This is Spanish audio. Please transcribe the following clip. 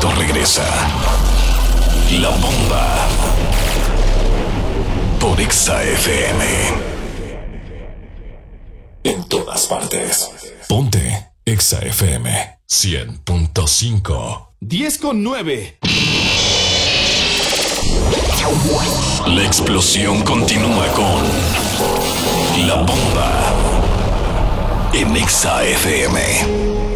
momento regresa La Bomba por Exa FM. En todas partes. Ponte Exa FM 100.5. 10:09. La explosión continúa con La Bomba en Exa FM.